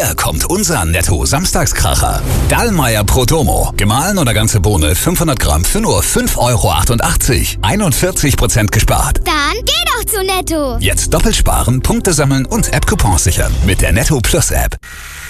Hier kommt unser Netto-Samstagskracher. Dallmayr Prodomo. Gemahlen oder ganze Bohne 500 Gramm für nur 5,88 €. 41% gespart. Dann geh doch zu Netto. Jetzt doppelt sparen, Punkte sammeln und App-Coupons sichern mit der Netto Plus App.